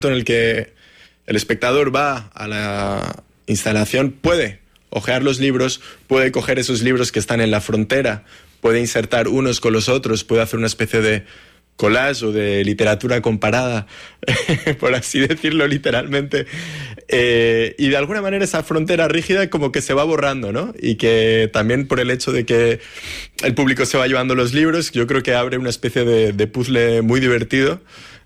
en el que el espectador va a la instalación, puede hojear los libros, puede coger esos libros que están en la frontera, puede insertar unos con los otros, puede hacer una especie de collage o de literatura comparada, por así decirlo literalmente, y de alguna manera esa frontera rígida como que se va borrando, ¿no? Y que también por el hecho de que el público se va llevando los libros, yo creo que abre una especie de puzzle muy divertido,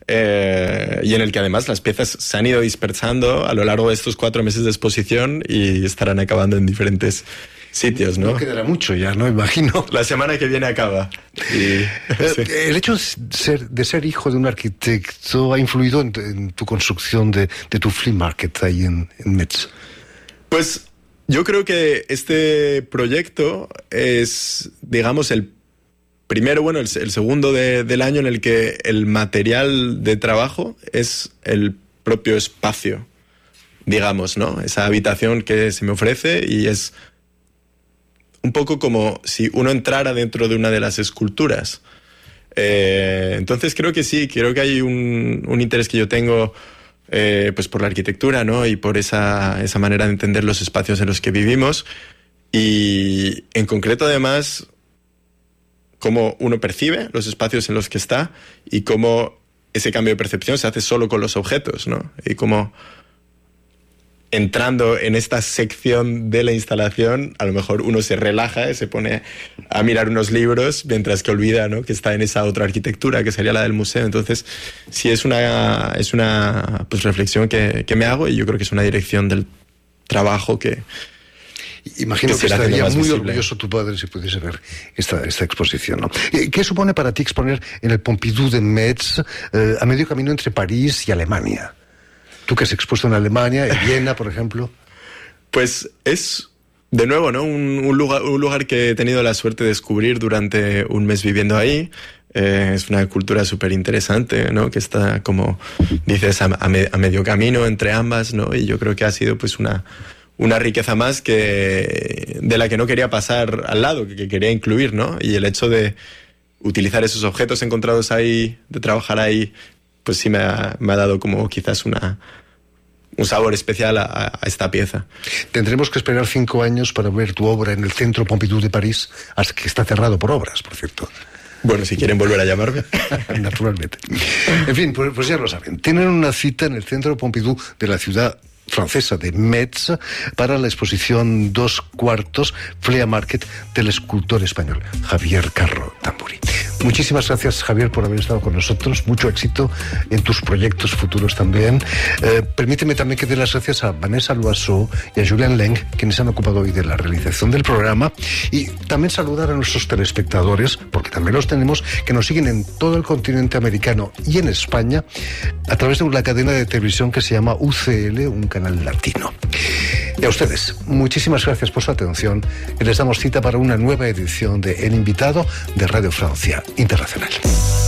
y en el que además las piezas se han ido dispersando a lo largo de estos 4 meses de exposición y estarán acabando en diferentes sitios, ¿no? No quedará mucho ya, ¿no? Imagino. La semana que viene acaba. Sí. El hecho de ser hijo de un arquitecto ha influido en tu construcción de tu flea market ahí en Metz. Pues yo creo que este proyecto es, digamos, el primero, bueno, el segundo del año en el que el material de trabajo es el propio espacio, digamos, ¿no? Esa habitación que se me ofrece, y es un poco como si uno entrara dentro de una de las esculturas. Entonces creo que sí, creo que hay un interés que yo tengo pues por la arquitectura, ¿no? Y por esa manera de entender los espacios en los que vivimos, y en concreto además cómo uno percibe los espacios en los que está y cómo ese cambio de percepción se hace solo con los objetos, ¿no? Y cómo entrando en esta sección de la instalación, a lo mejor uno se relaja y se pone a mirar unos libros, mientras que olvida, ¿no?, que está en esa otra arquitectura, que sería la del museo. Entonces, sí, es una pues, reflexión que me hago, y yo creo que es una dirección del trabajo que... Imagino que estaría muy orgulloso tu padre si pudiese ver esta exposición, ¿no? ¿Qué supone para ti exponer en el Pompidou de Metz, a medio camino entre París y Alemania? Tú que has expuesto en Alemania, en Viena, por ejemplo. Pues es, de nuevo, ¿no?, un lugar que he tenido la suerte de descubrir durante un mes viviendo ahí. Es una cultura súper interesante, ¿no?, que está, como dices, a medio camino entre ambas, ¿no? Y yo creo que ha sido pues una riqueza más de la que no quería pasar al lado, que quería incluir, ¿no? Y el hecho de utilizar esos objetos encontrados ahí, de trabajar ahí, pues sí me ha dado como quizás un sabor especial a esta pieza. Tendremos que esperar 5 años para ver tu obra en el Centro Pompidou de París, hasta que está cerrado por obras, por cierto. Bueno, si quieren volver a llamarme. Naturalmente. En fin, pues ya lo saben. Tienen una cita en el Centro Pompidou de la ciudad francesa de Metz para la exposición 2/4 Flea Market del escultor español Javier Carro Tamburi. Muchísimas gracias, Javier, por haber estado con nosotros. Mucho éxito en tus proyectos futuros también. Permíteme también que dé las gracias a Vanessa Loiseau y a Julien Leng, quienes han ocupado hoy de la realización del programa, y también saludar a nuestros telespectadores, porque también los tenemos, que nos siguen en todo el continente americano y en España a través de una cadena de televisión que se llama UCL, un canal latino. Y a ustedes, muchísimas gracias por su atención, y les damos cita para una nueva edición de El Invitado de Radio Francia Internacional.